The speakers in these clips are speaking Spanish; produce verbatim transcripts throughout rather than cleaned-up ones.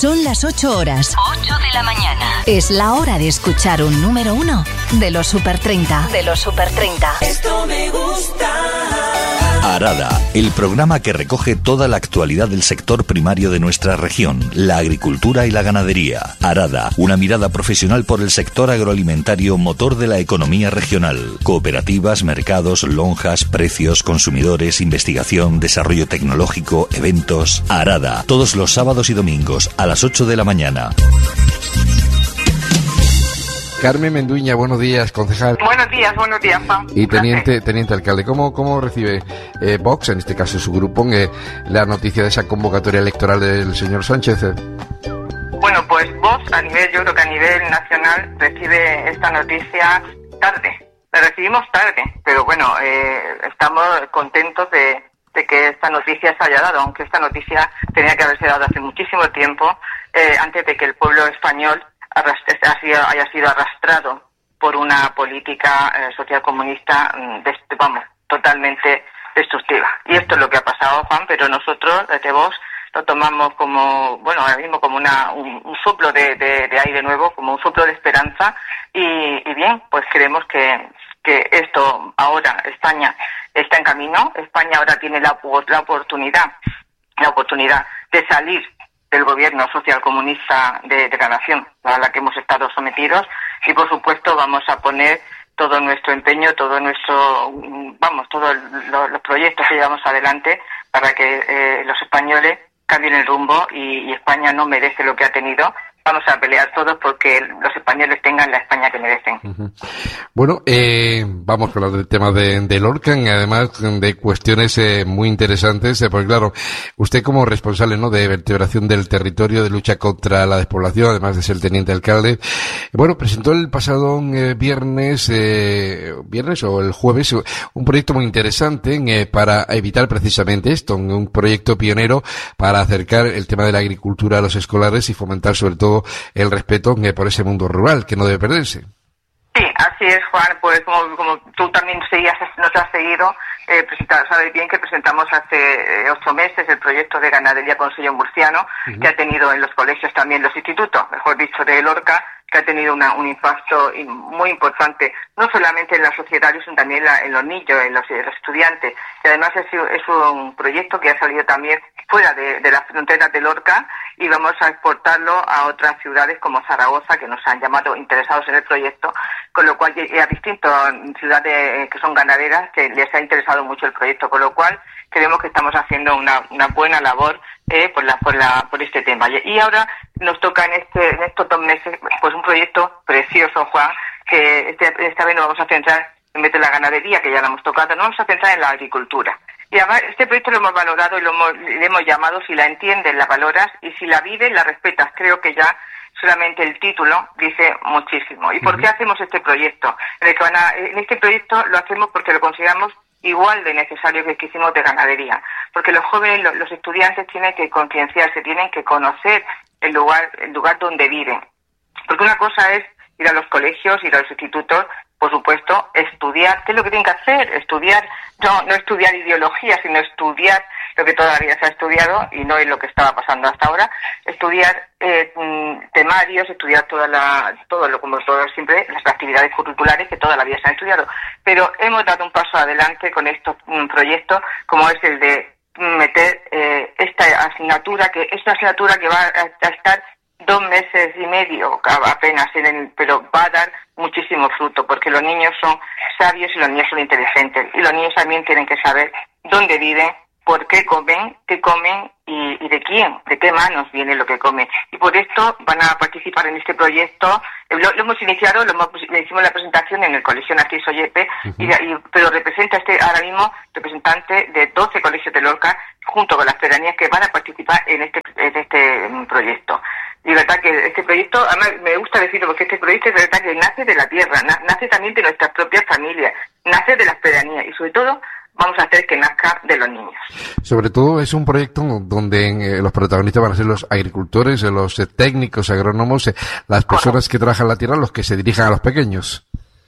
Son las ocho horas. ocho de la mañana. Es la hora de escuchar un número uno de los Super treinta. De los Super treinta. Esto me gusta. Arada, el programa que recoge toda la actualidad del sector primario de nuestra región, la agricultura y la ganadería. Arada, una mirada profesional por el sector agroalimentario, motor de la economía regional. Cooperativas, mercados, lonjas, precios, consumidores, investigación, desarrollo tecnológico, eventos. Arada, todos los sábados y domingos a las ocho de la mañana. Carmen Menduña, buenos días, concejal. Buenos días, buenos días, Juan. Y teniente teniente alcalde, ¿cómo, cómo recibe eh, Vox, en este caso su grupo, eh, la noticia de esa convocatoria electoral del señor Sánchez? Bueno, pues Vox, a nivel, yo creo que a nivel nacional, recibe esta noticia tarde. La recibimos tarde, pero bueno, eh, estamos contentos de, de que esta noticia se haya dado, aunque esta noticia tenía que haberse dado hace muchísimo tiempo, eh, antes de que el pueblo español haya sido arrastrado por una política eh, social comunista, de, vamos, totalmente destructiva. Y esto es lo que ha pasado, Juan, pero nosotros, desde Vox, lo tomamos como, bueno, ahora mismo como una, un, un soplo de, de, de aire nuevo, como un soplo de esperanza, y, y bien, pues creemos que, que esto ahora, España está en camino, España ahora tiene la, la oportunidad, la oportunidad de salir del gobierno socialcomunista de, de la nación a la que hemos estado sometidos, y por supuesto vamos a poner todo nuestro empeño, todo nuestro, vamos, todos lo, los proyectos que llevamos adelante para que eh, los españoles cambien el rumbo, y, y España no merece lo que ha tenido. Vamos a pelear todos porque los españoles tengan la España que merecen. Uh-huh. Bueno, eh, vamos a hablar del tema de, de Lorca, y además de cuestiones eh, muy interesantes, eh, porque claro, usted como responsable, ¿no?, de vertebración del territorio, de lucha contra la despoblación, además de ser teniente alcalde, bueno, presentó el pasado eh, viernes, eh, viernes o el jueves, un proyecto muy interesante eh, para evitar precisamente esto, un proyecto pionero para acercar el tema de la agricultura a los escolares y fomentar sobre todo el respeto eh, por ese mundo rural que no debe perderse. Sí, así es, Juan. Pues como, como tú también seguías, nos has seguido, eh, presentar, sabes bien que presentamos hace eh, ocho meses el proyecto de ganadería con sello murciano, uh-huh, que ha tenido en los colegios también los institutos, mejor dicho, de Lorca, que ha tenido una, un impacto muy importante, no solamente en la sociedad, sino también la, en los niños, en los, en los estudiantes. Y además es, es un proyecto que ha salido también fuera de, de las fronteras de Lorca, y vamos a exportarlo a otras ciudades como Zaragoza, que nos han llamado interesados en el proyecto, con lo cual, y a distintas ciudades que son ganaderas, que les ha interesado mucho el proyecto, con lo cual creemos que estamos haciendo una, una buena labor eh, por, la, por, la, por este tema. Y ahora nos toca en, este, en estos dos meses pues un proyecto precioso, Juan, que este, esta vez nos vamos a centrar, en vez de la ganadería, que ya la hemos tocado, nos vamos a centrar en la agricultura. Y además este proyecto lo hemos valorado y lo hemos, le hemos llamado Si la entiendes, la valoras, y si la vives, la respetas. Creo que ya solamente el título dice muchísimo. ¿Y por qué hacemos este proyecto? En, el que van a, en este proyecto lo hacemos porque lo consideramos igual de necesario que el que hicimos de ganadería. Porque los jóvenes, los, los estudiantes tienen que concienciarse, tienen que conocer el lugar, el lugar donde viven. Porque una cosa es ir a los colegios, ir a los institutos, por supuesto, estudiar. ¿Qué es lo que tienen que hacer? Estudiar, no, no estudiar ideología, sino estudiar lo que toda la vida se ha estudiado, y no es lo que estaba pasando hasta ahora. Estudiar eh, temarios, estudiar toda la, todo lo, como todo siempre, las actividades curriculares que toda la vida se han estudiado. Pero hemos dado un paso adelante con estos um, proyectos, como es el de meter eh, esta asignatura, que es una asignatura que va a, a estar dos meses y medio apenas, en el, pero va a dar muchísimo fruto, porque los niños son sabios y los niños son inteligentes, y los niños también tienen que saber dónde viven, por qué comen, qué comen y, y de quién, de qué manos viene lo que comen. Y por esto van a participar en este proyecto. Lo, lo hemos iniciado, lo hemos, le hicimos la presentación en el Colegio Narciso Yepes, uh-huh, y, y, pero representa este ahora mismo representante de doce colegios de Lorca, junto con las pedanías que van a participar en este, en este proyecto. Y verdad que este proyecto, además me gusta decirlo porque este proyecto es verdad que nace de la tierra, na, nace también de nuestras propias familias, nace de las pedanías, y sobre todo vamos a hacer que nazca de los niños. Sobre todo es un proyecto donde eh, los protagonistas van a ser los agricultores, los eh, técnicos, agrónomos, eh, las personas que trabajan la tierra, los que se dirijan a los pequeños.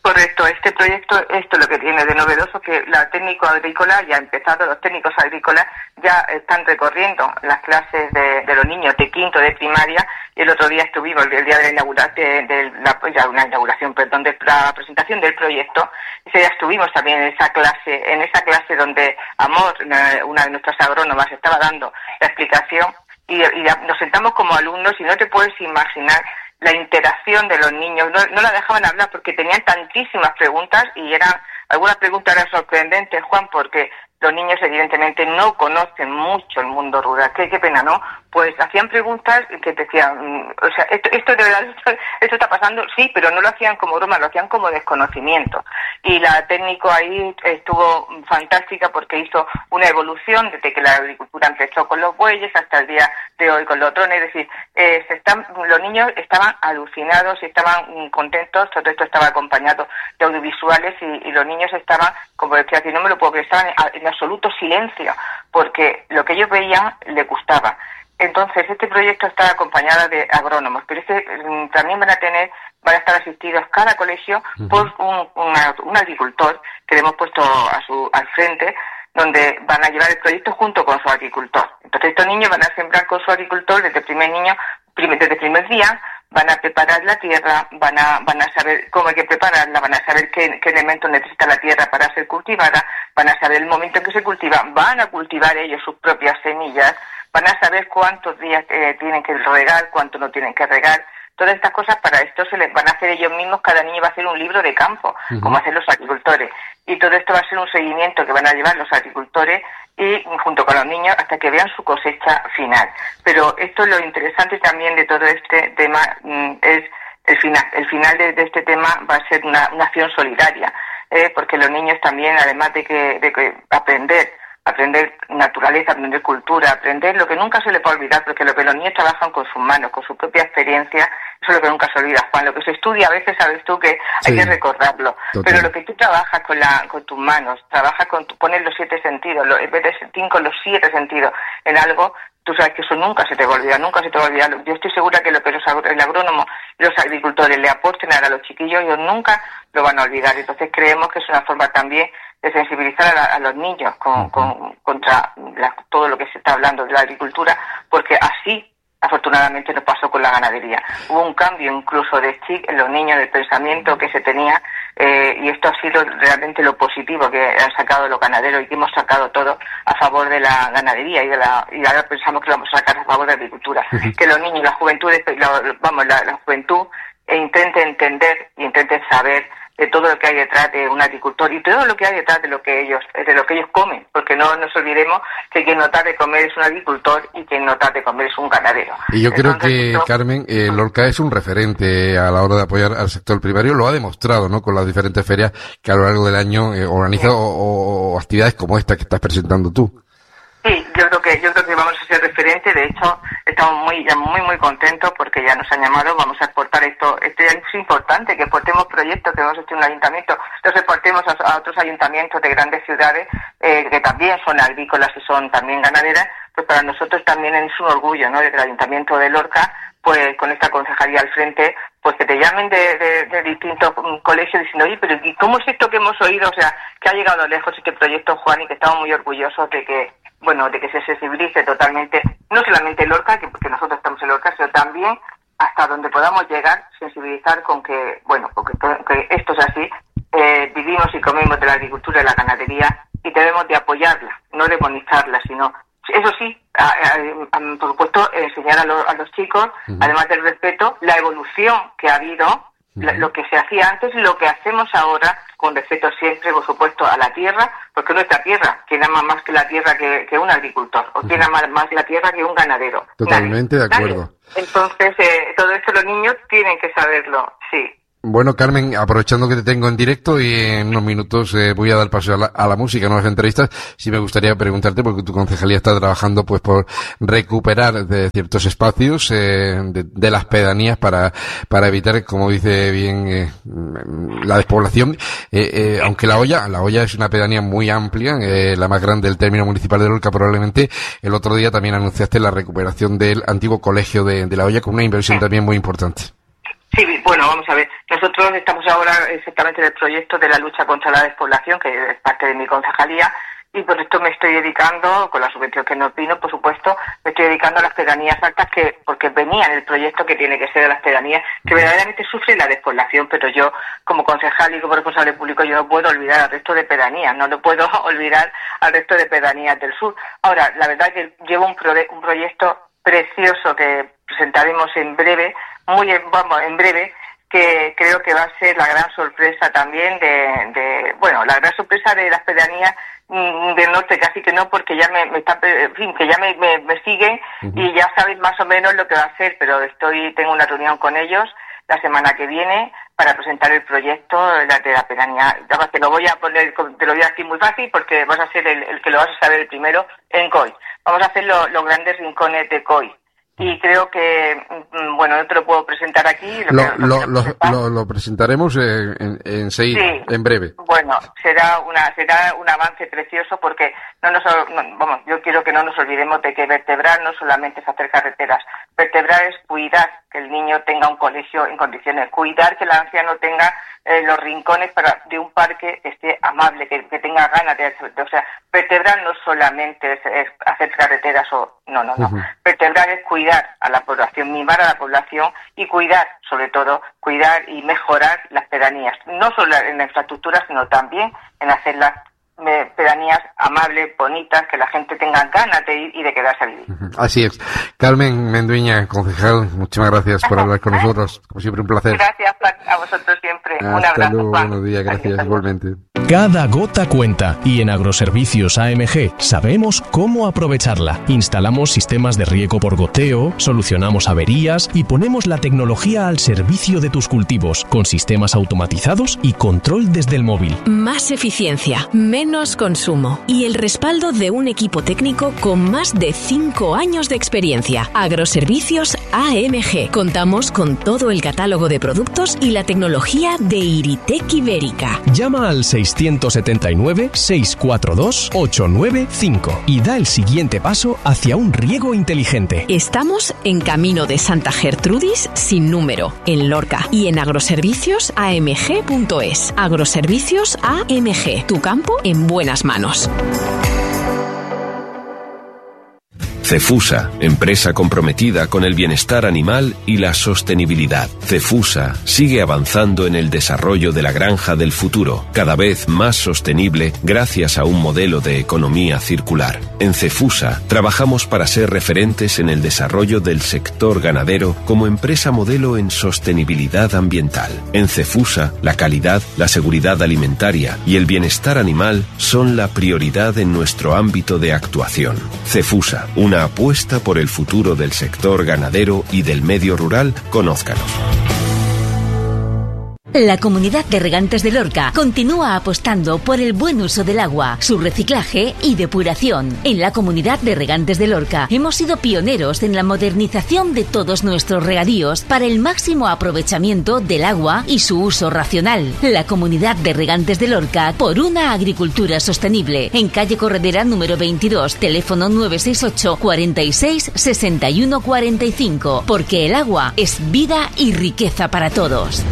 Correcto, este proyecto, esto lo que tiene de novedoso, que la técnico agrícola ya ha empezado, los técnicos agrícolas ya están recorriendo las clases de, de los niños de quinto de primaria, y el otro día estuvimos, el día de la inauguración, de, de la, ya una inauguración, perdón, de la presentación del proyecto, y ya estuvimos también en esa clase, en esa clase donde Amor, una de nuestras agrónomas, estaba dando la explicación, y, y nos sentamos como alumnos y no te puedes imaginar la interacción de los niños. No, no la dejaban hablar porque tenían tantísimas preguntas, y eran algunas preguntas eran sorprendentes, Juan, porque los niños evidentemente no conocen mucho el mundo rural. Qué, qué pena, ¿no? Pues hacían preguntas que decían, o sea, esto, esto de verdad, esto, esto está pasando, sí, pero no lo hacían como broma, lo hacían como desconocimiento. Y la técnico ahí estuvo fantástica porque hizo una evolución desde que la agricultura empezó con los bueyes hasta el día de hoy con los drones. Es decir, eh, se están, los niños estaban alucinados y estaban contentos. Todo esto estaba acompañado de audiovisuales, y, y los niños estaban, como decía, que no me lo puedo creer, estaban en, en absoluto silencio porque lo que ellos veían les gustaba. Entonces, este proyecto está acompañado de agrónomos, pero este, también van a tener, van a estar asistidos cada colegio uh-huh. por un, una, un agricultor que le hemos puesto a su, al frente, donde van a llevar el proyecto junto con su agricultor. Entonces, estos niños van a sembrar con su agricultor desde el primer niño, primer, desde el primer día, van a preparar la tierra, van a, van a saber cómo hay que prepararla, van a saber qué, qué elementos necesita la tierra para ser cultivada, van a saber el momento en que se cultiva, van a cultivar ellos sus propias semillas, van a saber cuántos días eh, tienen que regar, cuánto no tienen que regar. Todas estas cosas, para esto se les van a hacer ellos mismos, cada niño va a hacer un libro de campo, uh-huh. como hacen los agricultores. Y todo esto va a ser un seguimiento que van a llevar los agricultores y junto con los niños hasta que vean su cosecha final. Pero esto, lo interesante también de todo este tema mm, es el final. El final de, de este tema va a ser una, una acción solidaria, eh, porque los niños también, además de que, de que aprender, aprender naturaleza, aprender cultura, aprender lo que nunca se les puede olvidar, porque lo que los niños trabajan con sus manos, con su propia experiencia, eso es lo que nunca se olvida, Juan. Lo que se estudia a veces, sabes tú que hay sí, que recordarlo, total. Pero lo que tú trabajas con la con tus manos, trabajas con tu, pones los siete sentidos, lo, en vez de cinco, los siete sentidos en algo, tú sabes que eso nunca se te va a olvidar, nunca se te va a olvidar. Yo estoy segura que lo que los, el agrónomo y los agricultores le aporten a los chiquillos, ellos nunca lo van a olvidar. Entonces creemos que es una forma también de sensibilizar a, la, a los niños con, con, contra la, todo lo que se está hablando de la agricultura, porque así, afortunadamente, nos pasó con la ganadería. Hubo un cambio incluso de chip en los niños, del pensamiento que se tenía, eh, y esto ha sido realmente lo positivo que han sacado los ganaderos y que hemos sacado todos a favor de la ganadería, y de la y ahora pensamos que lo vamos a sacar a favor de la agricultura. Que los niños, la juventud, la, vamos, la, la juventud e intente entender y intente saber de todo lo que hay detrás de un agricultor y todo lo que hay detrás de lo que ellos de lo que ellos comen, porque no nos olvidemos que quien no tarda de comer es un agricultor y quien no tarda de comer es un ganadero. Y yo creo Entonces, que, esto... Carmen, eh, Lorca es un referente a la hora de apoyar al sector primario, lo ha demostrado, ¿no?, con las diferentes ferias que a lo largo del año eh, organiza sí. o, o, o actividades como esta que estás presentando tú. Sí, yo creo que yo creo que vamos a ser referente. De hecho, estamos muy muy muy contentos porque ya nos han llamado. Vamos a exportar esto. Este es importante que exportemos proyectos que hemos hecho en un ayuntamiento, los exportemos a, a otros ayuntamientos de grandes ciudades eh, que también son agrícolas y son también ganaderas. Pues para nosotros también es un orgullo, ¿no?, desde el Ayuntamiento de Lorca, pues con esta concejalía al frente, pues que te llamen de, de, de distintos colegios diciendo, oye, pero ¿y cómo es esto que hemos oído? O sea, que ha llegado lejos este proyecto, Juan, y que estamos muy orgullosos de que, bueno, de que se sensibilice totalmente, no solamente Lorca, que porque nosotros estamos en Lorca, sino también hasta donde podamos llegar, sensibilizar con que, bueno, porque que esto es así, eh, vivimos y comemos de la agricultura y la ganadería y debemos de apoyarla, no demonizarla, sino, eso sí, a, a, a, por supuesto, enseñar a, lo, a los chicos, uh-huh. además del respeto, la evolución que ha habido, uh-huh. la, lo que se hacía antes y lo que hacemos ahora, con respeto siempre, por supuesto, a la tierra, porque nuestra tierra, ¿quién ama más que la tierra que, que un agricultor? ¿O quién ama más la tierra que un ganadero? Totalmente Nadie. de acuerdo. Nadie. Entonces, eh, todo esto los niños tienen que saberlo, sí. Bueno, Carmen, aprovechando que te tengo en directo y en unos minutos eh, voy a dar paso a la, a la música, no a las entrevistas, sí me gustaría preguntarte, porque tu concejalía está trabajando pues por recuperar de ciertos espacios eh, de, de las pedanías para para evitar, como dice bien, eh, la despoblación. Eh, eh, aunque La Hoya, La Hoya es una pedanía muy amplia, eh, la más grande del término municipal de Lorca probablemente. El otro día también anunciaste la recuperación del antiguo colegio de, de La Hoya con una inversión también muy importante. Sí, bueno, vamos a ver. Nosotros estamos ahora exactamente en el proyecto de la lucha contra la despoblación, que es parte de mi concejalía, y por esto me estoy dedicando, con la subvención que nos vino, por supuesto, me estoy dedicando a las pedanías altas, que porque venía en el proyecto que tiene que ser de las pedanías que verdaderamente sufren la despoblación, pero yo, como concejal y como responsable público, yo no puedo olvidar al resto de pedanías, no lo puedo olvidar al resto de pedanías del sur. Ahora, la verdad es que llevo un, pro- un proyecto precioso que presentaremos en breve, muy en, vamos, en breve, que creo que va a ser la gran sorpresa también de, de bueno, la gran sorpresa de las pedanías mmm, del norte, casi que no, porque ya me, me está, en fin, que ya me, me, me siguen uh-huh. y ya saben más o menos lo que va a hacer, pero estoy, tengo una reunión con ellos la semana que viene para presentar el proyecto de la, de la pedanía. Además, te lo voy a poner, te lo voy a decir muy fácil, porque vas a ser el, el que lo vas a saber el primero en C O I. Vamos a hacer lo, los grandes rincones de C O I. Y creo que, bueno, no te lo puedo presentar aquí. Lo, lo, lo, lo, lo, lo presentaremos en, en, en, seis, sí, en breve. Bueno, será una será un avance precioso, porque no nos no, vamos, yo quiero que no nos olvidemos de que vertebrar no solamente es hacer carreteras. Vertebrar es cuidar que el niño tenga un colegio en condiciones, cuidar que el anciano tenga eh, los rincones para de un parque que esté amable, que, que tenga ganas de, de, o sea, vertebrar no solamente es, es hacer carreteras o no, no, no. Uh-huh. Vertebrar es cuidar a la población, mimar a la población y cuidar, sobre todo, cuidar y mejorar las pedanías, no solo en la infraestructura, sino también en hacerlas pedanías amables, bonitas, que la gente tenga ganas de ir y de quedarse a vivir. Así es. Carmen Menduiña, concejal, muchísimas gracias por hablar con nosotros. Como siempre, un placer. Gracias a vosotros siempre. Hasta un abrazo. Luego, buenos días, gracias Hasta igualmente. Cada gota cuenta y en Agroservicios A M G sabemos cómo aprovecharla. Instalamos sistemas de riego por goteo, solucionamos averías y ponemos la tecnología al servicio de tus cultivos con sistemas automatizados y control desde el móvil. Más eficiencia, menos consumo y el respaldo de un equipo técnico con más de cinco años de experiencia. Agroservicios A M G. Contamos con todo el catálogo de productos y la tecnología de Iritec Ibérica. Llama al seiscientos setenta y nueve, seiscientos cuarenta y dos, ochocientos noventa y cinco y da el siguiente paso hacia un riego inteligente. Estamos en Camino de Santa Gertrudis sin número, en Lorca, y en agroservicios a m g punto es. Agroservicios A M G, tu campo en buenas manos. Cefusa, empresa comprometida con el bienestar animal y la sostenibilidad. Cefusa sigue avanzando en el desarrollo de la granja del futuro, cada vez más sostenible gracias a un modelo de economía circular. En Cefusa trabajamos para ser referentes en el desarrollo del sector ganadero como empresa modelo en sostenibilidad ambiental. En Cefusa, la calidad, la seguridad alimentaria y el bienestar animal son la prioridad en nuestro ámbito de actuación. Cefusa, una Una apuesta por el futuro del sector ganadero y del medio rural. Conózcanos. La Comunidad de Regantes de Lorca continúa apostando por el buen uso del agua, su reciclaje y depuración. En la Comunidad de Regantes de Lorca hemos sido pioneros en la modernización de todos nuestros regadíos para el máximo aprovechamiento del agua y su uso racional. La Comunidad de Regantes de Lorca por una agricultura sostenible. En calle Corredera número veintidós, teléfono nueve seis ocho, cuarenta y seis, sesenta y uno cuarenta y cinco. Porque el agua es vida y riqueza para todos.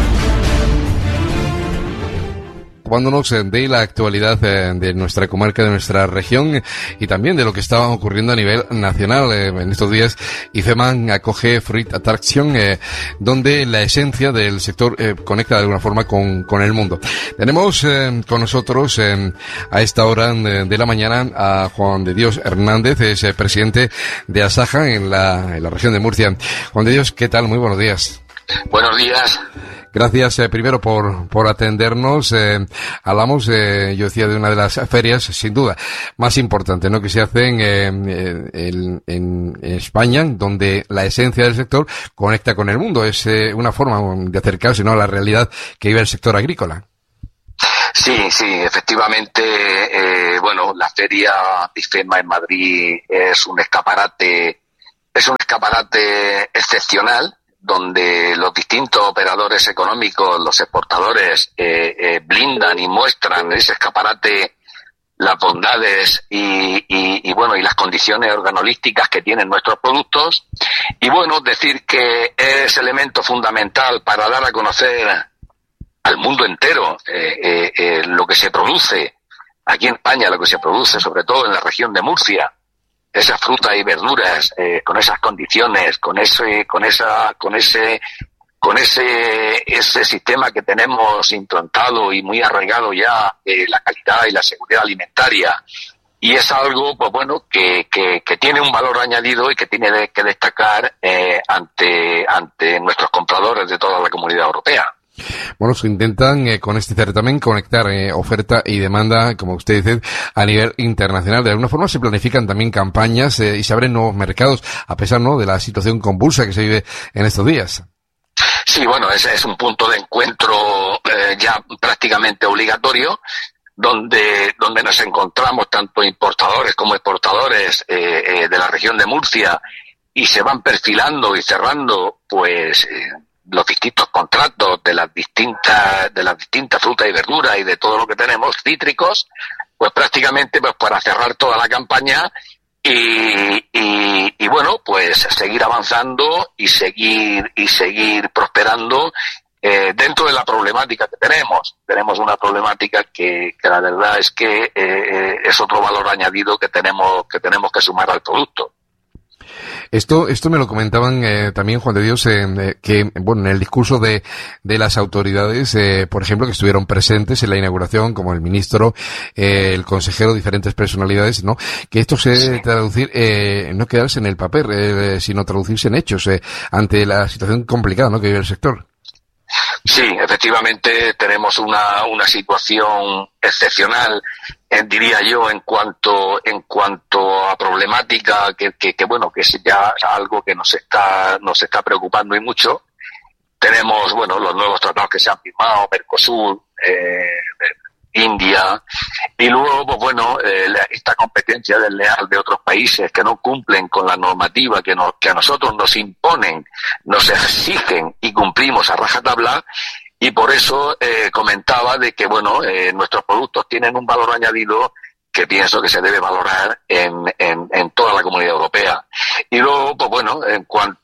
Ocupándonos de la actualidad de nuestra comarca, de nuestra región y también de lo que está ocurriendo a nivel nacional. En estos días IFEMA acoge Fruit Attraction, eh, donde la esencia del sector eh, conecta de alguna forma con, con el mundo. Tenemos eh, con nosotros eh, a esta hora de, de la mañana a Juan de Dios Hernández, es eh, presidente de Asaja en la, en la región de Murcia. Juan de Dios, ¿qué tal? Muy buenos días. Buenos días. Gracias eh, primero por por atendernos. Eh, hablamos, eh, yo decía, de una de las ferias, sin duda, más importantes, ¿no?, que se hacen eh, en, en España, donde la esencia del sector conecta con el mundo. Es eh, una forma de acercarse, ¿no?, a la realidad que vive el sector agrícola. Sí, sí, efectivamente, eh, bueno, la feria IFEMA en Madrid es un escaparate, es un escaparate excepcional, donde los distintos operadores económicos, los exportadores, eh, eh, blindan y muestran ese escaparate las bondades y, y, y bueno y las condiciones organolípticas que tienen nuestros productos, y bueno, decir que es elemento fundamental para dar a conocer al mundo entero eh, eh, eh, lo que se produce aquí en España, lo que se produce sobre todo en la región de Murcia, esas frutas y verduras eh, con esas condiciones, con ese, con esa, con ese con ese ese sistema que tenemos implantado y muy arraigado ya, eh, la calidad y la seguridad alimentaria, y es algo pues bueno que, que, que tiene un valor añadido y que tiene de, que destacar eh, ante ante nuestros compradores de toda la Comunidad Europea. Bueno, se intentan eh, con este certamen conectar eh, oferta y demanda, como usted dice, a nivel internacional. De alguna forma se planifican también campañas eh, y se abren nuevos mercados, a pesar no de la situación convulsa que se vive en estos días. Sí, bueno, ese es un punto de encuentro eh, ya prácticamente obligatorio, donde donde nos encontramos tanto importadores como exportadores eh, eh, de la región de Murcia, y se van perfilando y cerrando pues eh, los distintos contratos de las distintas de las distintas frutas y verduras y de todo lo que tenemos cítricos, pues prácticamente pues para cerrar toda la campaña y, y, y bueno, pues seguir avanzando y seguir y seguir prosperando eh, dentro de la problemática que tenemos. Tenemos una problemática que, que la verdad es que eh, eh, es otro valor añadido que tenemos que tenemos que sumar al producto. Esto, esto me lo comentaban eh, también, Juan de Dios, eh, que, bueno, en el discurso de, de las autoridades, eh, por ejemplo, que estuvieron presentes en la inauguración, como el ministro, eh, el consejero, diferentes personalidades, ¿no? Que esto se debe traducir, eh, no quedarse en el papel, eh, sino traducirse en hechos, eh, ante la situación complicada, ¿no?, que vive el sector. Sí, efectivamente tenemos una, una situación excepcional, eh, diría yo, en cuanto en cuanto a problemática que, que, que bueno que es ya algo que nos está nos está preocupando y mucho. Tenemos bueno los nuevos tratados que se han firmado, Mercosur, eh, India, y luego pues bueno eh, esta competencia desleal de otros países que no cumplen con la normativa que nos que a nosotros nos imponen, nos exigen y cumplimos a rajatabla. Y por eso eh, comentaba de que bueno eh, nuestros productos tienen un valor añadido que pienso que se debe valorar en, en, en toda la Comunidad Europea. Y luego, pues bueno, en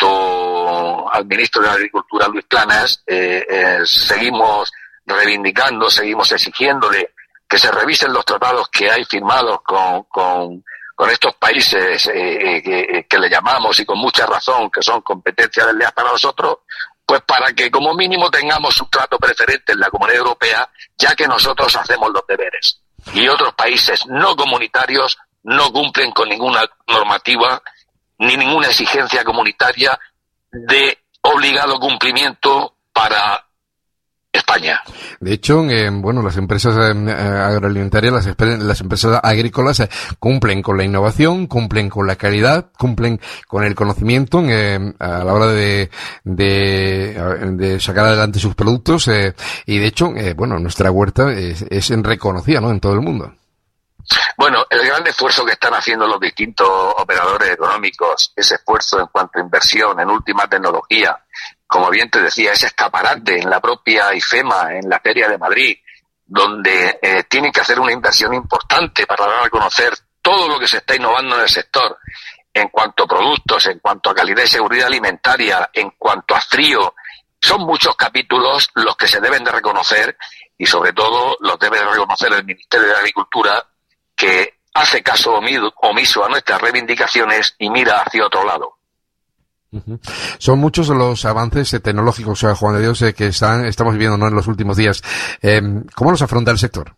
cuanto al ministro de Agricultura, Luis Planas, eh, eh, seguimos reivindicando, seguimos exigiéndole que se revisen los tratados que hay firmados con, con, con estos países eh, que, que le llamamos, y con mucha razón, que son competencia desleal para nosotros, pues para que como mínimo tengamos un trato preferente en la Comunidad Europea, ya que nosotros hacemos los deberes. Y otros países no comunitarios no cumplen con ninguna normativa ni ninguna exigencia comunitaria de obligado cumplimiento para España. De hecho, eh, bueno, las empresas eh, agroalimentarias, las, las empresas agrícolas eh, cumplen con la innovación, cumplen con la calidad, cumplen con el conocimiento eh, a la hora de, de, de sacar adelante sus productos eh, y de hecho, eh, bueno, nuestra huerta es, es reconocida, ¿no?, en todo el mundo. Bueno, el gran esfuerzo que están haciendo los distintos operadores económicos, ese esfuerzo en cuanto a inversión en última tecnología, como bien te decía, ese escaparate en la propia IFEMA, en la Feria de Madrid, donde eh, tienen que hacer una inversión importante para dar a conocer todo lo que se está innovando en el sector, en cuanto a productos, en cuanto a calidad y seguridad alimentaria, en cuanto a frío. Son muchos capítulos los que se deben de reconocer, y sobre todo los debe de reconocer el Ministerio de Agricultura, que hace caso omiso a nuestras reivindicaciones y mira hacia otro lado. Uh-huh. Son muchos los avances tecnológicos, Juan de Dios, eh, que están, estamos viviendo, ¿no?, en los últimos días. Eh, ¿Cómo los afronta el sector?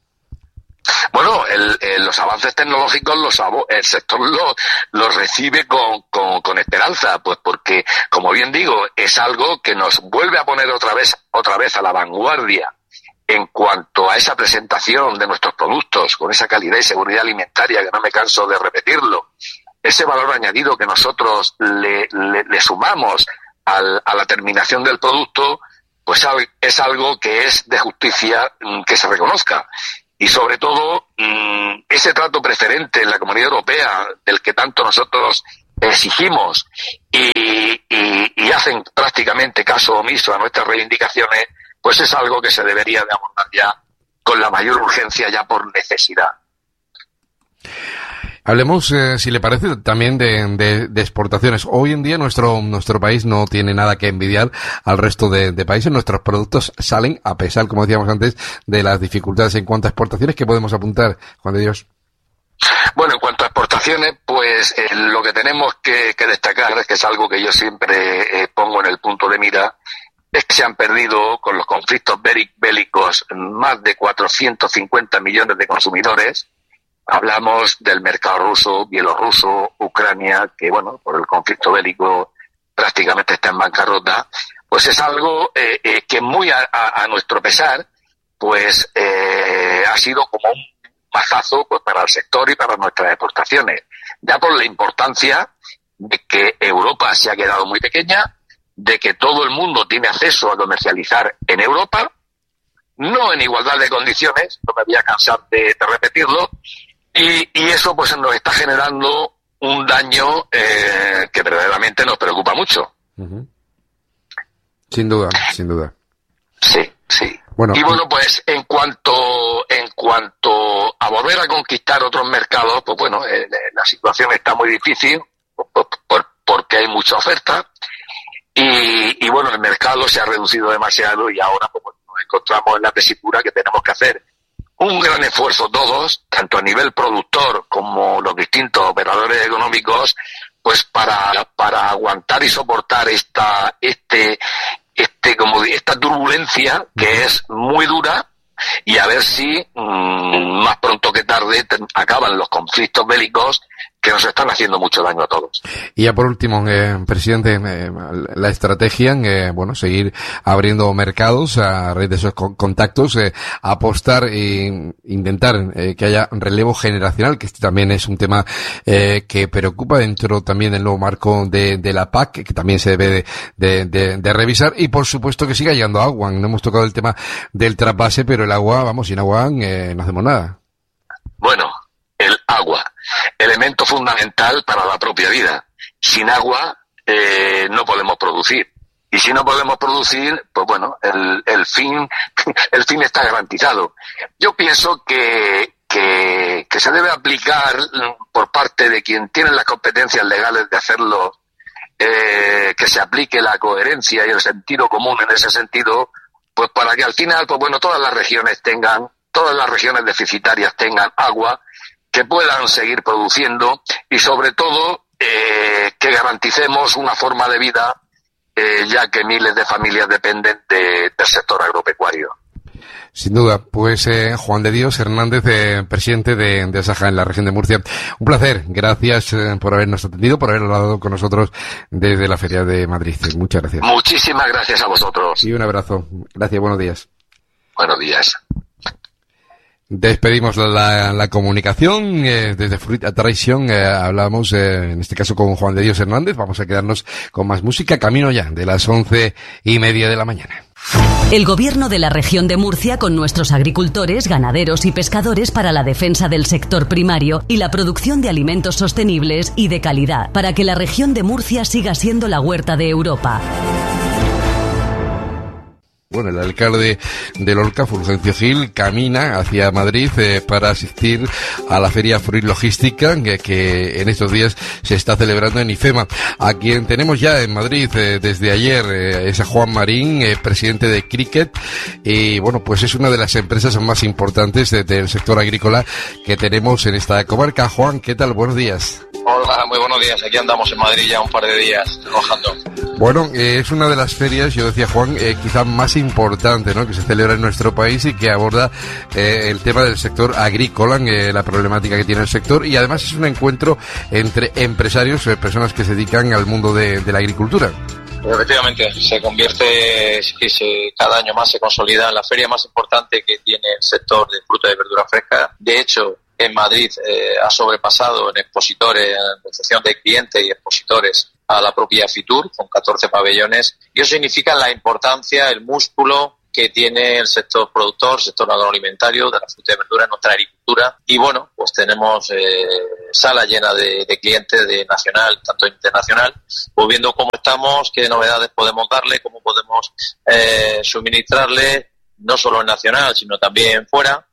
Bueno, el, el, los avances tecnológicos los el sector los lo recibe con, con, con esperanza, pues porque, como bien digo, es algo que nos vuelve a poner otra vez otra vez a la vanguardia en cuanto a esa presentación de nuestros productos, con esa calidad y seguridad alimentaria, que no me canso de repetirlo, ese valor añadido que nosotros le, le, le sumamos al, a la terminación del producto, pues es algo que es de justicia que se reconozca. Y sobre todo, ese trato preferente en la Comunidad Europea, del que tanto nosotros exigimos y, y, y hacen prácticamente caso omiso a nuestras reivindicaciones, pues es algo que se debería de abordar ya con la mayor urgencia, ya por necesidad. Hablemos, eh, si le parece, también de, de, de exportaciones. Hoy en día nuestro nuestro país no tiene nada que envidiar al resto de, de países. Nuestros productos salen a pesar, como decíamos antes, de las dificultades en cuanto a exportaciones. ¿Qué podemos apuntar, Juan de Dios? Bueno, en cuanto a exportaciones, pues eh, lo que tenemos que, que destacar, es que es algo que yo siempre eh, pongo en el punto de mira, es que se han perdido con los conflictos bélicos más de cuatrocientos cincuenta millones de consumidores. Hablamos del mercado ruso, bielorruso, Ucrania, que bueno, por el conflicto bélico prácticamente está en bancarrota. Pues es algo eh, eh, que muy a, a, a nuestro pesar, pues eh, ha sido como un mazazo pues para el sector y para nuestras exportaciones. Ya por la importancia de que Europa se ha quedado muy pequeña, de que todo el mundo tiene acceso a comercializar en Europa, no en igualdad de condiciones, no me voy a cansar de, de repetirlo, y, y eso pues nos está generando un daño eh, que verdaderamente nos preocupa mucho. Uh-huh. Sin duda, sin duda. Sí, sí. Bueno, y bueno, pues en cuanto en cuanto a volver a conquistar otros mercados, pues bueno, eh, la situación está muy difícil por, por, porque hay mucha oferta y, y bueno, el mercado se ha reducido demasiado y ahora pues, nos encontramos en la tesitura que tenemos que hacer un gran esfuerzo todos, tanto a nivel productor como los distintos operadores económicos, pues para para aguantar y soportar esta este este como esta turbulencia que es muy dura y a ver si mmm, más pronto que tarde te, acaban los conflictos bélicos que nos están haciendo mucho daño a todos. Y ya por último, eh, presidente, eh, la estrategia, eh, bueno, seguir abriendo mercados a raíz de esos con- contactos, eh, apostar e intentar eh, que haya relevo generacional, que este también es un tema eh, que preocupa dentro también del nuevo marco de, de la P A C, que también se debe de, de, de, de revisar, y por supuesto que siga llegando agua. No hemos tocado el tema del trasvase, pero el agua, vamos, sin agua eh, no hacemos nada. Bueno, el agua, elemento fundamental para la propia vida. Sin agua eh, no podemos producir. Y si no podemos producir, pues bueno, el, el fin el fin está garantizado. Yo pienso que, que, que se debe aplicar por parte de quien tiene las competencias legales de hacerlo, eh, que se aplique la coherencia y el sentido común en ese sentido, pues para que al final, pues bueno, todas las regiones tengan, todas las regiones deficitarias tengan agua, que puedan seguir produciendo y sobre todo eh, que garanticemos una forma de vida eh, ya que miles de familias dependen de, del sector agropecuario. Sin duda, pues eh, Juan de Dios Hernández, eh, presidente de, de Asaja en la región de Murcia. Un placer, gracias eh, por habernos atendido, por haber hablado con nosotros desde la Feria de Madrid. Muchas gracias. Muchísimas gracias a vosotros. Y un abrazo. Gracias, buenos días. Buenos días. Despedimos la, la comunicación eh, desde Fruit Attraction. Eh, hablamos, eh, en este caso, con Juan de Dios Hernández. Vamos a quedarnos con más música. Camino ya de las once y media de la mañana. El Gobierno de la región de Murcia con nuestros agricultores, ganaderos y pescadores para la defensa del sector primario y la producción de alimentos sostenibles y de calidad, para que la región de Murcia siga siendo la huerta de Europa. Bueno, el alcalde de Lorca, Fulgencio Gil, camina hacia Madrid eh, para asistir a la Feria Fruit Logística que, que en estos días se está celebrando en IFEMA. A quien tenemos ya en Madrid eh, desde ayer eh, es a Juan Marín, eh, presidente de Cricket, y bueno, pues es una de las empresas más importantes de, del sector agrícola que tenemos en esta comarca. Juan, ¿qué tal? Buenos días. Hola, muy buenos días. Aquí andamos en Madrid ya un par de días trabajando. Bueno, eh, es una de las ferias, yo decía Juan, eh, quizá más importante, ¿no?, que se celebra en nuestro país y que aborda eh, el tema del sector agrícola, eh, la problemática que tiene el sector, y además es un encuentro entre empresarios, eh, personas que se dedican al mundo de, de la agricultura. Efectivamente, se convierte y se, cada año más se consolida en la feria más importante que tiene el sector de fruta y verdura fresca. De hecho, en Madrid eh, ha sobrepasado en expositores, en recepción de clientes y expositores a la propia Fitur, con catorce pabellones, y eso significa la importancia, el músculo que tiene el sector productor, el sector agroalimentario, de la fruta y verdura en nuestra agricultura. Y bueno, pues tenemos eh, sala llena de, de clientes de nacional, tanto internacional, pues viendo cómo estamos, qué novedades podemos darle, cómo podemos eh, suministrarle, no solo en nacional, sino también fuera.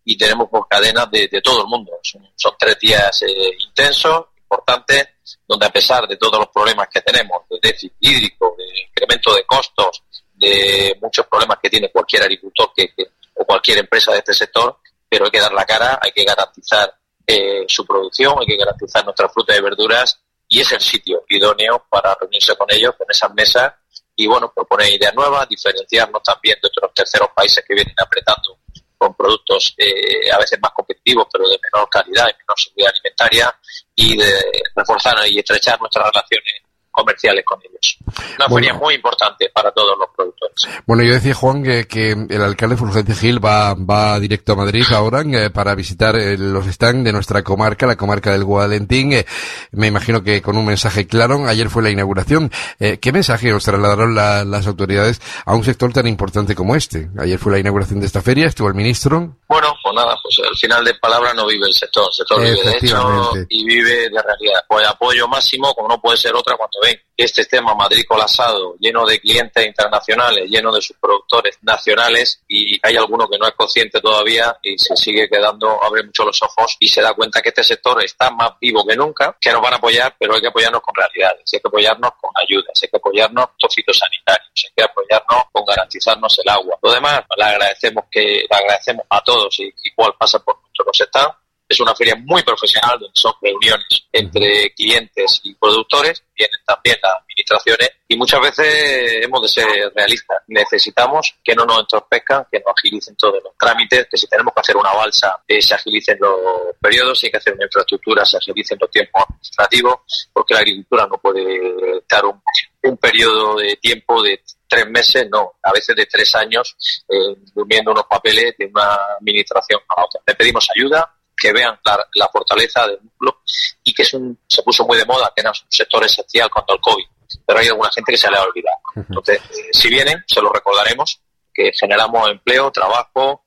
y tenemos por cadenas de, de todo el mundo. Son, son tres días eh, intensos, importantes, donde a pesar de todos los problemas que tenemos, de déficit hídrico, de incremento de costos, de muchos problemas que tiene cualquier agricultor que, que, o cualquier empresa de este sector, pero hay que dar la cara, hay que garantizar eh, su producción, hay que garantizar nuestras frutas y verduras, y es el sitio idóneo para reunirse con ellos, con esas mesas, y bueno, proponer ideas nuevas, diferenciarnos también de otros terceros países que vienen apretando con productos eh, a veces más competitivos, pero de menor calidad y menor seguridad alimentaria, y de reforzar y estrechar nuestras relaciones comerciales con ellos. Una bueno, feria muy importante para todos los productores. Bueno, yo decía, Juan, que, que el alcalde Fulgencio Gil va, va directo a Madrid ahora eh, para visitar eh, los stands de nuestra comarca, la comarca del Guadalentín. Eh, me imagino que con un mensaje claro. Ayer fue la inauguración. Eh, ¿Qué mensaje os trasladaron la, las autoridades a un sector tan importante como este? Ayer fue la inauguración de esta feria, estuvo el ministro. Bueno, pues nada, pues al final de palabras no vive el sector. El sector vive de hecho y vive de realidad. Pues apoyo máximo, como no puede ser otra, cuando ven que este tema Madrid colapsado, lleno de clientes internacionales, lleno de sus productores nacionales, y hay alguno que no es consciente todavía y se sigue quedando, abre mucho los ojos y se da cuenta que este sector está más vivo que nunca, que nos van a apoyar, pero hay que apoyarnos con realidades, hay que apoyarnos con ayudas, hay que apoyarnos con fitosanitarios, hay que apoyarnos con garantizarnos el agua. Lo demás, le agradecemos que le agradecemos a todos y igual pasa por nuestros stands. Es una feria muy profesional donde son reuniones entre clientes y productores, vienen también las administraciones y muchas veces hemos de ser realistas. Necesitamos que no nos entorpezcan, que nos agilicen todos los trámites, que si tenemos que hacer una balsa eh, se agilicen los periodos, si hay que hacer una infraestructura se agilicen los tiempos administrativos, porque la agricultura no puede estar un, un periodo de tiempo de tres meses, no, a veces de tres años, eh, durmiendo unos papeles de una administración a otra. Le pedimos ayuda, que vean la, la fortaleza del músculo y que es un, se puso muy de moda, que era un sector esencial contra el COVID, pero hay alguna gente que se le ha olvidado. Entonces, eh, si vienen, se lo recordaremos, que generamos empleo, trabajo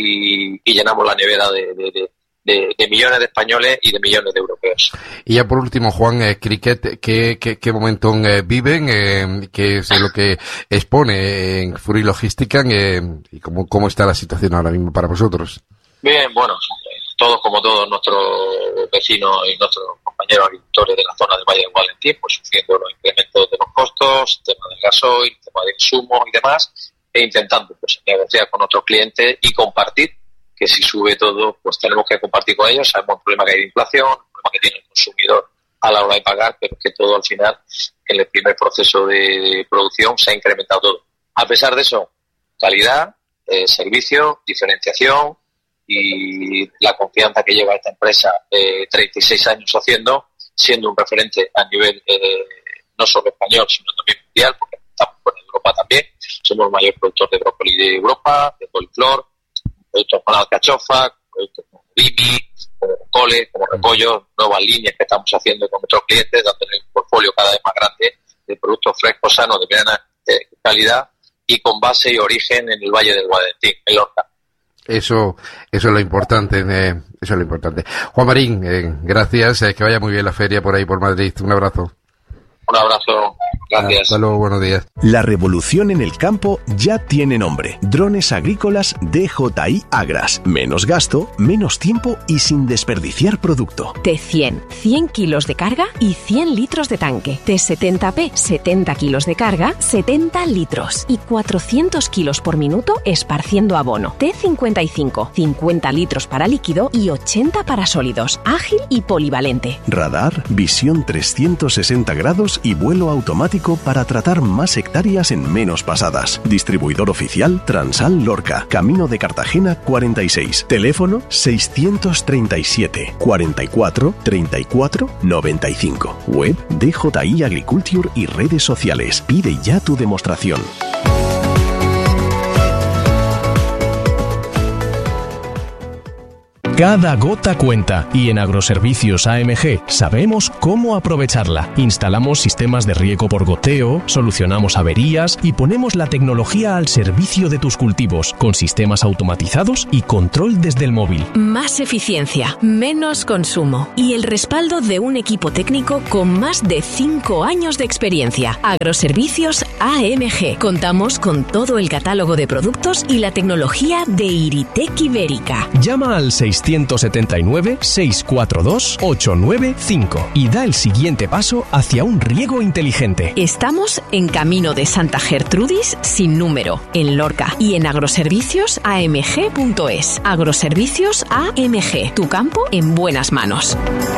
y, y llenamos la nevera de, de, de, de, de millones de españoles y de millones de europeos. Y ya por último, Juan, eh, Cricket, ¿qué, qué, qué momento eh, viven? Eh, ¿Qué es lo que expone en Fury Logística eh, y cómo, cómo está la situación ahora mismo para vosotros? Bien, bueno, todos como todos nuestros vecinos y nuestros compañeros agricultores de la zona del Valle del Guadalentín, pues sufriendo los incrementos de los costos, tema del gasoil, tema de insumos y demás, e intentando pues negociar con otros clientes y compartir, que si sube todo, pues tenemos que compartir con ellos. Sabemos el problema que hay de inflación, el problema que tiene el consumidor a la hora de pagar, pero que todo al final, en el primer proceso de producción, se ha incrementado todo. A pesar de eso, calidad, eh, servicio, diferenciación, y la confianza que lleva esta empresa eh, treinta y seis años haciendo, siendo un referente a nivel eh, no solo español, sino también mundial, porque estamos con Europa también. Somos el mayor productor de brócoli de Europa, de coliflor, productos con alcachofa, productos como bimi, como cole, como repollo, nuevas líneas que estamos haciendo con nuestros clientes, dándole un portfolio cada vez más grande de productos frescos, sanos, de buena eh, calidad y con base y origen en el Valle del Guadalentín, en Lorca. Eso, eso es lo importante, eh, eso es lo importante. Juan Marín, eh, gracias, eh, que vaya muy bien la feria por ahí por Madrid. Un abrazo. Un abrazo. Gracias. Hasta luego, buenos días. La revolución en el campo ya tiene nombre. Drones agrícolas D J I Agras. Menos gasto, menos tiempo y sin desperdiciar producto. T cien, cien kilos de carga y cien litros de tanque. T setenta P, setenta kilos de carga, setenta litros. Y cuatrocientos kilos por minuto esparciendo abono. T cincuenta y cinco, cincuenta litros para líquido y ochenta para sólidos. Ágil y polivalente. Radar, visión trescientos sesenta grados y vuelo automático para tratar más hectáreas en menos pasadas. Distribuidor oficial Transal Lorca, Camino de Cartagena cuarenta y seis. Teléfono seiscientos treinta y siete, cuarenta y cuatro, treinta y cuatro, noventa y cinco. Web D J I Agriculture y redes sociales. Pide ya tu demostración. Cada gota cuenta y en Agroservicios A M G sabemos cómo aprovecharla. Instalamos sistemas de riego por goteo, solucionamos averías y ponemos la tecnología al servicio de tus cultivos con sistemas automatizados y control desde el móvil. Más eficiencia, menos consumo y el respaldo de un equipo técnico con más de cinco años de experiencia. Agroservicios A M G. Contamos con todo el catálogo de productos y la tecnología de Iritec Ibérica. Llama al seiscientos setenta y nueve, seiscientos cuarenta y dos, ochocientos noventa y cinco y da el siguiente paso hacia un riego inteligente. Estamos en Camino de Santa Gertrudis sin número, en Lorca y en agroservicios a m g punto es. Agroservicios A M G, tu campo en buenas manos.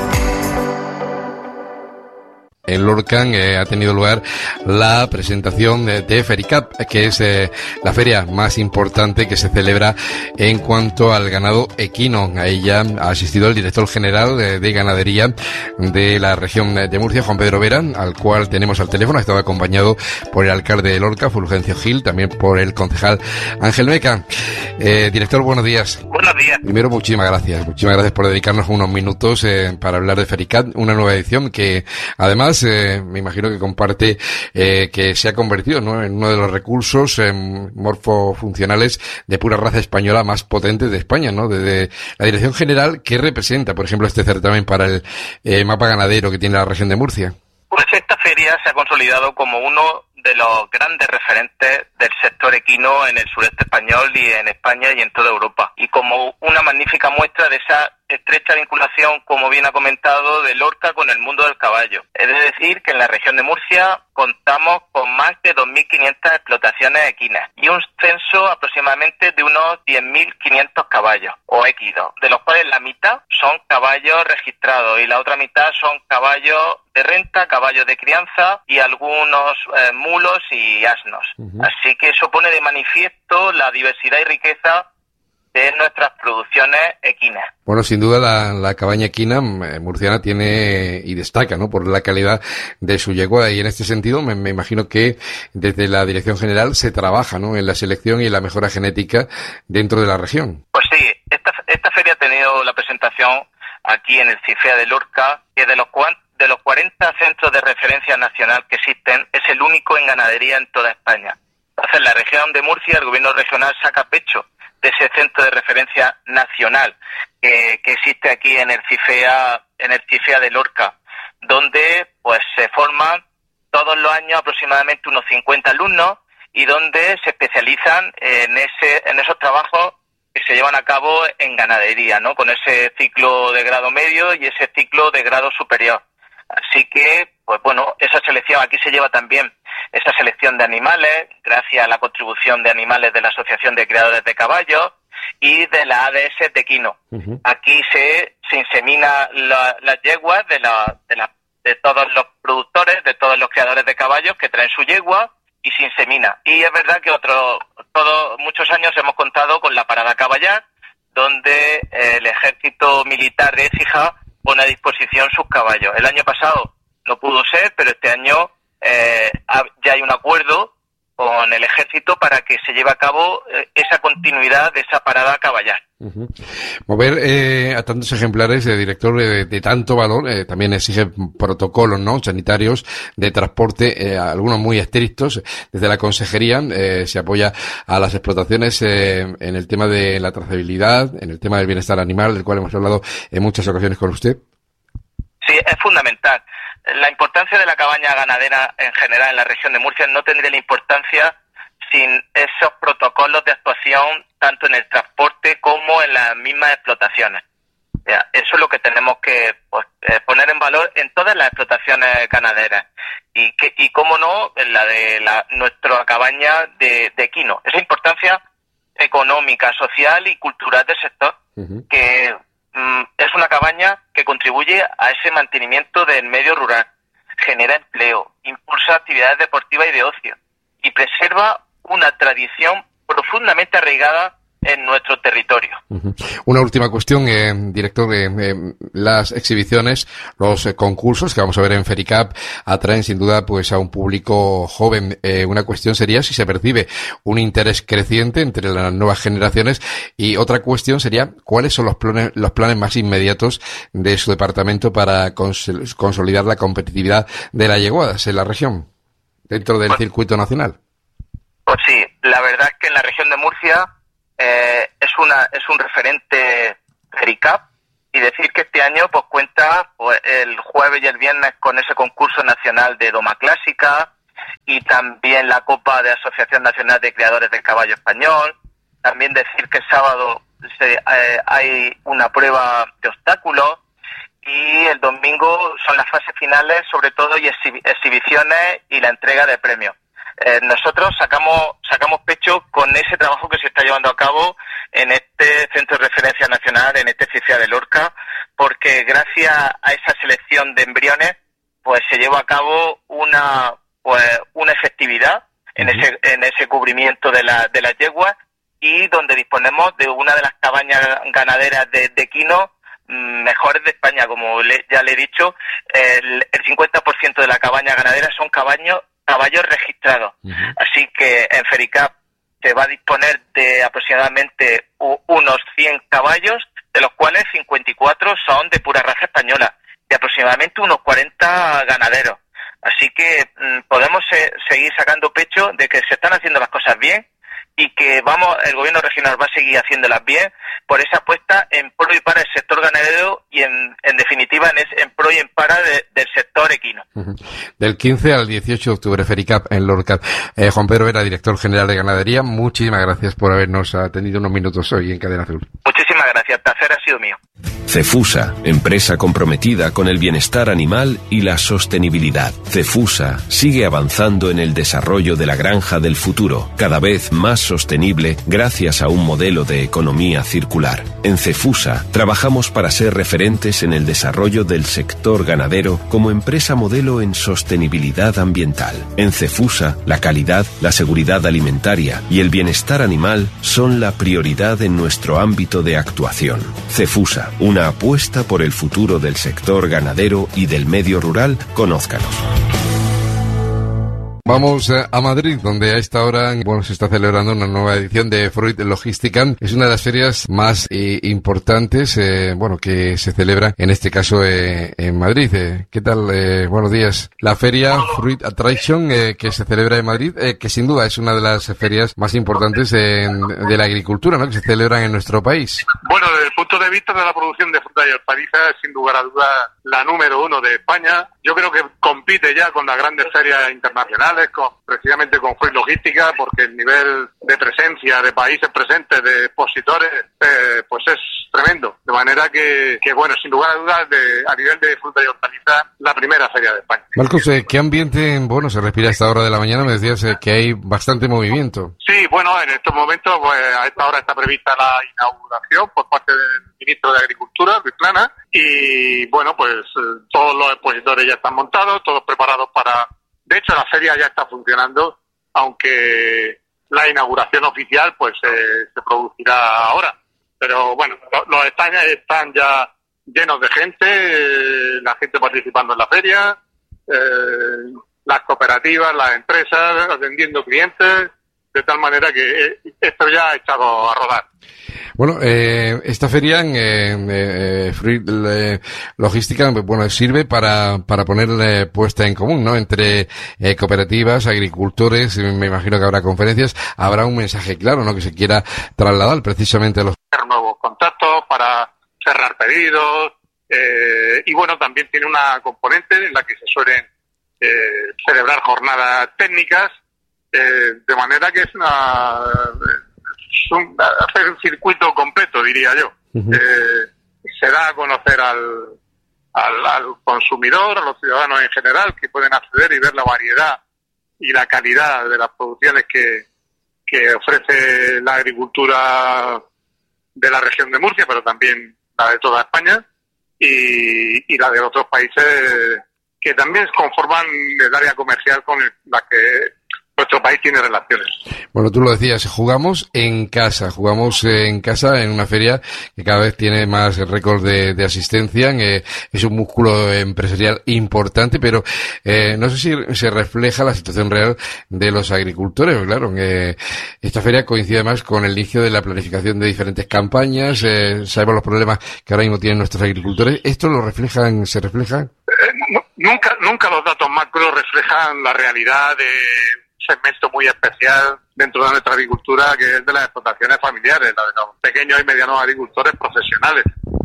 En Lorca eh, ha tenido lugar la presentación de, de Fericap, que es eh, la feria más importante que se celebra en cuanto al ganado equino. A ella ha asistido el director general de, de ganadería de la región de Murcia, Juan Pedro Vera, al cual tenemos al teléfono. Ha estado acompañado por el alcalde de Lorca, Fulgencio Gil, también por el concejal Ángel Meca. Eh, director, buenos días. Buenos días. Primero, muchísimas gracias. Muchísimas gracias por dedicarnos unos minutos eh, para hablar de Fericap, una nueva edición que además Eh, me imagino que comparte eh, que se ha convertido, ¿no?, en uno de los recursos eh, morfofuncionales de pura raza española más potentes de España, ¿no? Desde la Dirección General, ¿qué representa, por ejemplo, este certamen para el eh, mapa ganadero que tiene la región de Murcia? Pues esta feria se ha consolidado como uno de los grandes referentes del sector equino en el sureste español y en España y en toda Europa, y como una magnífica muestra de esa estrecha vinculación, como bien ha comentado, de Lorca con el mundo del caballo. Es decir, que en la región de Murcia contamos con más de dos mil quinientas explotaciones equinas y un censo aproximadamente de unos diez mil quinientos caballos o equinos, de los cuales la mitad son caballos registrados y la otra mitad son caballos de renta, caballos de crianza y algunos eh, mulos y asnos. Uh-huh. Así que eso pone de manifiesto la diversidad y riqueza de nuestras producciones equinas. Bueno, sin duda la, la cabaña equina eh, murciana tiene y destaca, ¿no?, por la calidad de su yegua, y en este sentido me, me imagino que desde la Dirección General se trabaja, ¿no?, en la selección y en la mejora genética dentro de la región. Pues sí, esta, esta feria ha tenido la presentación aquí en el CIFEA de Lorca, que de los cuantos de los cuarenta centros de referencia nacional que existen, es el único en ganadería en toda España. Entonces, la región de Murcia, el gobierno regional saca pecho de ese centro de referencia nacional que, que existe aquí en el CIFEA, en el CIFEA de Lorca, donde pues se forman todos los años aproximadamente unos cincuenta alumnos y donde se especializan en ese, en esos trabajos que se llevan a cabo en ganadería, ¿no?, con ese ciclo de grado medio y ese ciclo de grado superior. Así que, pues bueno, esa selección, aquí se lleva también esa selección de animales, gracias a la contribución de animales de la Asociación de Criadores de Caballos y de la A D S de equino. Uh-huh. Aquí se, se insemina la, las yeguas de, la, de, la, de todos los productores, de todos los criadores de caballos que traen su yegua y se insemina. Y es verdad que otro, todos, muchos años hemos contado con la parada caballar, donde eh, el ejército militar de Écija pone a disposición sus caballos. El año pasado no pudo ser, pero este año eh, ya hay un acuerdo con el ejército para que se lleve a cabo eh, esa continuidad de esa parada caballar. Uh-huh. Mover eh, a tantos ejemplares, eh, director, eh, de tanto valor, eh, también exige protocolos, ¿no?, sanitarios de transporte, eh, algunos muy estrictos. Desde la consejería eh, se apoya a las explotaciones eh, en el tema de la trazabilidad, en el tema del bienestar animal, del cual hemos hablado en muchas ocasiones con usted. Sí, es fundamental. La importancia de la cabaña ganadera en general en la región de Murcia no tendría la importancia sin esos protocolos de actuación tanto en el transporte como en las mismas explotaciones. Ya, eso es lo que tenemos que pues, eh, poner en valor en todas las explotaciones ganaderas y que y cómo no en la de la nuestra cabaña de, de equino. Esa importancia económica, social y cultural del sector, uh-huh. que mm, es una cabaña que contribuye a ese mantenimiento del medio rural, genera empleo, impulsa actividades deportivas y de ocio y preserva una tradición profundamente arraigada en nuestro territorio. Uh-huh. Una última cuestión, eh, director, eh, eh, las exhibiciones, los eh, concursos que vamos a ver en FERICAP atraen sin duda pues a un público joven. Eh, una cuestión sería si se percibe un interés creciente entre las nuevas generaciones, y otra cuestión sería cuáles son los planes, los planes más inmediatos de su departamento para cons- consolidar la competitividad de las yeguadas en la región, dentro del pues, circuito nacional. Pues sí, la verdad es que en la región de Murcia eh, es una es un referente FERICAP, y decir que este año pues cuenta pues, el jueves y el viernes con ese concurso nacional de doma clásica, y también la Copa de Asociación Nacional de Criadores del Caballo Español. También decir que el sábado se, eh, hay una prueba de obstáculos, y el domingo son las fases finales, sobre todo, y exhi- exhibiciones y la entrega de premios. Eh, nosotros sacamos sacamos pecho con ese trabajo que se está llevando a cabo en este Centro de Referencia Nacional, en este CIFEA de Lorca, porque gracias a esa selección de embriones pues se lleva a cabo una pues una efectividad en uh-huh. ese en ese cubrimiento de la de las yeguas, y donde disponemos de una de las cabañas ganaderas de, de equino mejores de España. Como le, ya le he dicho, el, el cincuenta por ciento de la cabaña ganadera son caballos caballos registrados. Uh-huh. Así que en FERICAP se va a disponer de aproximadamente u, unos cien caballos, de los cuales cincuenta y cuatro son de pura raza española, y aproximadamente unos cuarenta ganaderos. Así que mmm, podemos se, seguir sacando pecho de que se están haciendo las cosas bien, y que vamos, el gobierno regional va a seguir haciéndolas bien por esa apuesta en pro y para el sector ganadero, y en, en definitiva en, es, en pro y en para de, del sector equino. Uh-huh. Del quince al dieciocho de octubre, FERICAP en Lorca. Eh, Juan Pedro Vera, director general de Ganadería, muchísimas gracias por habernos atendido unos minutos hoy en Cadena Azul. Muchísimas gracias, el placer ha sido mío. Cefusa, empresa comprometida con el bienestar animal y la sostenibilidad. Cefusa sigue avanzando en el desarrollo de la granja del futuro, cada vez más sostenible gracias a un modelo de economía circular. En Cefusa trabajamos para ser referentes en el desarrollo del sector ganadero como empresa modelo en sostenibilidad ambiental. En Cefusa, la calidad, la seguridad alimentaria y el bienestar animal son la prioridad en nuestro ámbito de actuación. Cefusa, una apuesta por el futuro del sector ganadero y del medio rural. Conózcanos. Vamos a Madrid, donde a esta hora, bueno, se está celebrando una nueva edición de Fruit Logística. Es una de las ferias más eh, importantes, eh, bueno, que se celebra en este caso eh, en Madrid. Eh, ¿Qué tal? Eh, buenos días. La feria Fruit Attraction eh, que se celebra en Madrid, eh, que sin duda es una de las ferias más importantes eh, de la agricultura, ¿no?, que se celebran en nuestro país. Bueno, desde el punto de vista de la producción de fruta y hortalizas, es sin lugar a dudas la número uno de España. Yo creo que compite ya con las grandes ferias internacionales, Con, precisamente con Fruit Logística, porque el nivel de presencia de países presentes, de expositores, eh, pues es tremendo. De manera que, que bueno, sin lugar a dudas, de, a nivel de fruta y hortaliza, la primera feria de España. Marcos, eh, ¿qué ambiente, bueno, se respira a esta hora de la mañana? Me decías eh, que hay bastante movimiento. Sí, bueno, en estos momentos, pues a esta hora está prevista la inauguración por parte del ministro de Agricultura, Luis Plana, y bueno, pues eh, todos los expositores ya están montados, todos preparados para... De hecho, la feria ya está funcionando, aunque la inauguración oficial pues eh, se producirá ahora. Pero bueno, los stands están ya llenos de gente, eh, la gente participando en la feria, eh, las cooperativas, las empresas, atendiendo clientes, de tal manera que eh, esto ya ha echado a rodar. Bueno, eh, esta feria en eh, eh, Fruit eh, Logística, bueno, sirve para, para poner eh, puesta en común, ¿no?, entre eh, cooperativas, agricultores. Me imagino que habrá conferencias, habrá un mensaje claro, ¿no?, que se quiera trasladar precisamente a los... nuevos contactos para cerrar pedidos, eh, y bueno, también tiene una componente en la que se suelen eh, celebrar jornadas técnicas, eh, de manera que es una... Un, hacer un circuito completo, diría yo. Uh-huh. Eh, se da a conocer al, al, al consumidor, a los ciudadanos en general, que pueden acceder y ver la variedad y la calidad de las producciones que, que ofrece la agricultura de la región de Murcia, pero también la de toda España y, y la de otros países que también conforman el área comercial con el, la que nuestro país ahí tiene relaciones. Bueno, tú lo decías, jugamos en casa, jugamos en casa en una feria que cada vez tiene más récords de, de asistencia, eh, es un músculo empresarial importante, pero eh, no sé si se refleja la situación real de los agricultores. Claro, eh, esta feria coincide además con el inicio de la planificación de diferentes campañas, eh, sabemos los problemas que ahora mismo tienen nuestros agricultores. ¿Esto lo reflejan, se reflejan? Eh, no, nunca, nunca los datos macro reflejan la realidad de segmento muy especial dentro de nuestra agricultura, que es de las explotaciones familiares, la de los pequeños y medianos agricultores profesionales.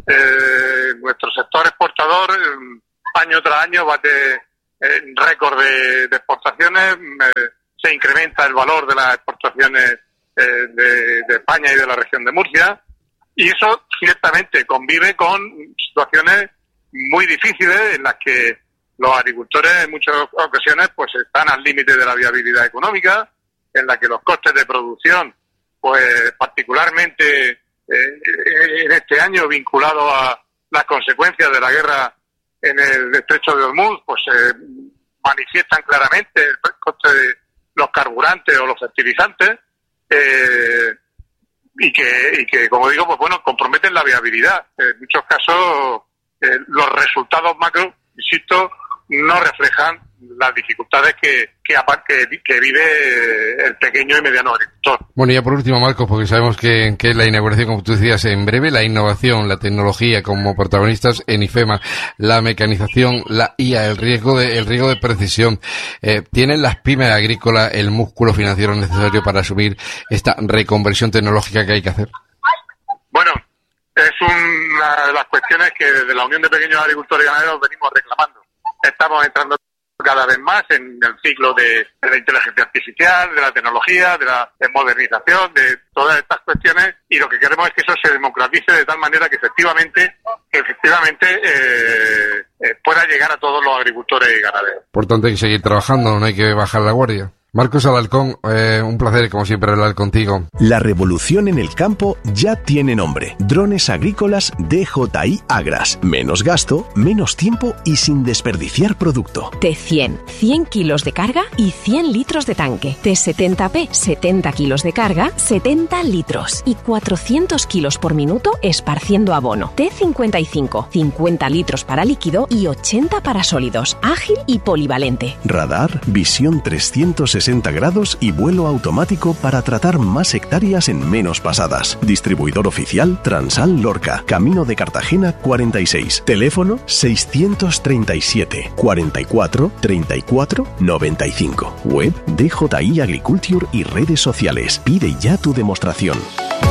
Eh, nuestro sector exportador, año tras año, bate eh, récord de, de exportaciones, eh, se incrementa el valor de las exportaciones eh, de, de España y de la región de Murcia, y eso ciertamente convive con situaciones muy difíciles en las que los agricultores en muchas ocasiones pues están al límite de la viabilidad económica, en la que los costes de producción, pues particularmente eh, en este año vinculado a las consecuencias de la guerra en el estrecho de Hormuz, pues se eh, manifiestan claramente el coste de los carburantes o los fertilizantes, eh, y que, y que, como digo, pues bueno, comprometen la viabilidad. En muchos casos eh, los resultados macro, insisto, no reflejan las dificultades que, que, que, que vive el pequeño y mediano agricultor. Bueno, y ya por último, Marcos, porque sabemos que, que la inauguración, como tú decías, en breve, la innovación, la tecnología como protagonistas en IFEMA, la mecanización, la I A, el riesgo de, el riesgo de precisión. Eh, ¿Tienen las pymes agrícolas el músculo financiero necesario para asumir esta reconversión tecnológica que hay que hacer? Bueno, es una de las cuestiones que desde la Unión de Pequeños Agricultores y Ganaderos venimos reclamando. Estamos entrando cada vez más en el ciclo de, de la inteligencia artificial, de la tecnología, de la de modernización, de todas estas cuestiones, y lo que queremos es que eso se democratice de tal manera que efectivamente, que efectivamente eh, eh, pueda llegar a todos los agricultores y ganaderos. Por tanto, hay que seguir trabajando, no hay que bajar la guardia. Marcos Alarcón, eh, un placer, como siempre, hablar contigo. La revolución en el campo ya tiene nombre. Drones agrícolas D J I Agras. Menos gasto, menos tiempo y sin desperdiciar producto. T cien, cien kilos de carga y cien litros de tanque. T setenta P, setenta kilos de carga, setenta litros. Y cuatrocientos kilos por minuto esparciendo abono. T cincuenta y cinco, cincuenta litros para líquido y ochenta para sólidos. Ágil y polivalente. Radar, visión trescientos sesenta grados y vuelo automático para tratar más hectáreas en menos pasadas. Distribuidor oficial Transal Lorca, Camino de Cartagena cuarenta y seis. Teléfono seiscientos treinta y siete, cuarenta y cuatro, treinta y cuatro, noventa y cinco. Web D J I Agriculture y redes sociales. Pide ya tu demostración.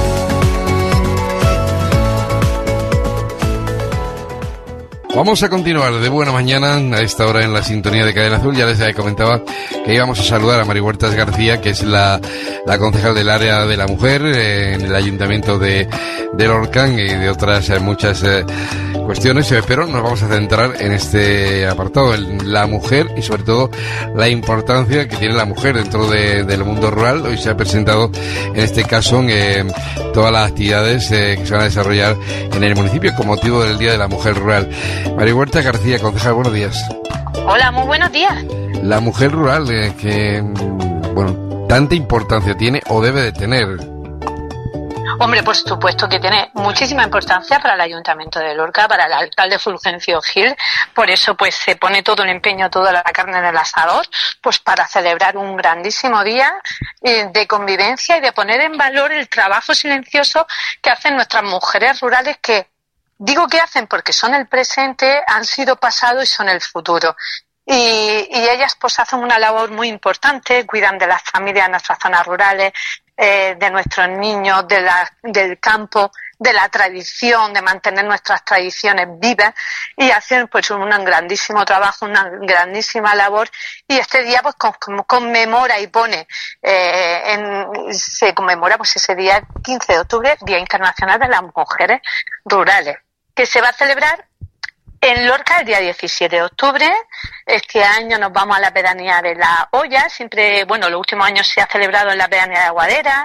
Vamos a continuar de buena mañana a esta hora en la sintonía de Cadena Azul. Ya les comentaba que íbamos a saludar a Mari Huertas García, que es la, la concejal del área de la mujer eh, en el ayuntamiento de, de Lorca, y de otras eh, muchas eh, cuestiones, eh, pero nos vamos a centrar en este apartado, en la mujer y sobre todo la importancia que tiene la mujer dentro de, del mundo rural. Hoy se ha presentado en este caso eh, todas las actividades eh, que se van a desarrollar en el municipio con motivo del Día de la Mujer Rural. Mari Huertas García, concejal, buenos días. Hola, muy buenos días. La mujer rural, eh, que, bueno, tanta importancia tiene o debe de tener. Hombre, por supuesto que tiene muchísima importancia para el Ayuntamiento de Lorca, para el alcalde Fulgencio Gil. Por eso, pues, se pone todo el empeño, toda la carne en el asador, pues, para celebrar un grandísimo día eh, de convivencia y de poner en valor el trabajo silencioso que hacen nuestras mujeres rurales, que digo que hacen porque son el presente, han sido pasado y son el futuro. Y, y ellas pues hacen una labor muy importante, cuidan de las familias en nuestras zonas rurales, eh, de nuestros niños, de la, del campo, de la tradición, de mantener nuestras tradiciones vivas, y hacen pues un grandísimo trabajo, una grandísima labor. Y este día pues conmemora y pone, eh, en, se conmemora pues ese día quince de octubre, Día Internacional de las Mujeres Rurales, que se va a celebrar en Lorca el día diecisiete de octubre. Este año nos vamos a la pedanía de La Hoya. Siempre, bueno, los últimos años se ha celebrado en la pedanía de Aguadera,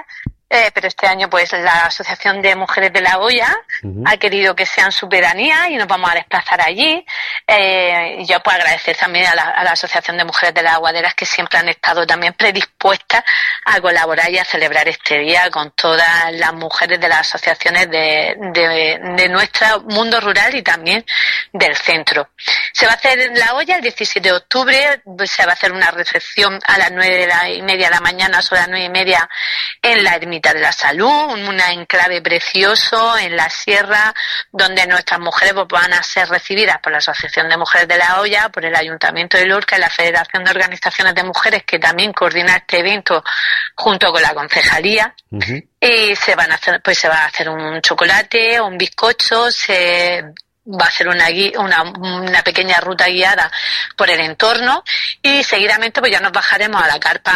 Eh, pero este año pues la Asociación de Mujeres de La Hoya uh-huh. ha querido que sean su pedanía y nos vamos a desplazar allí. Eh, y yo pues agradecer también a la, a la Asociación de Mujeres de las Aguaderas, que siempre han estado también predispuestas a colaborar y a celebrar este día con todas las mujeres de las asociaciones de, de, de nuestro mundo rural y también del centro. Se va a hacer en La Hoya el diecisiete de octubre, se va a hacer una recepción a las nueve y media de la mañana, sobre las nueve y media, en la Ermita de la Salud, un enclave precioso en la sierra, donde nuestras mujeres pues, van a ser recibidas por la Asociación de Mujeres de La Hoya, por el Ayuntamiento de Lorca y la Federación de Organizaciones de Mujeres, que también coordina este evento junto con la concejalía. Uh-huh. Y se van a hacer, pues se va a hacer un chocolate, un bizcocho, se va a hacer una, gui- una, una pequeña ruta guiada por el entorno y seguidamente pues ya nos bajaremos a la carpa